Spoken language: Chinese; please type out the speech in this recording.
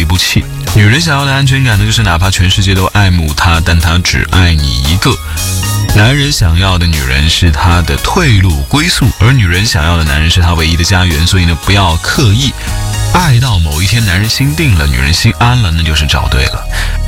离不弃。女人想要的安全感呢，就是哪怕全世界都爱慕她，但她只爱你一个。男人想要的女人是他的退路归宿，而女人想要的男人是他唯一的家园。所以呢，不要刻意爱到某一天男人心定了，女人心安了，那就是找对了。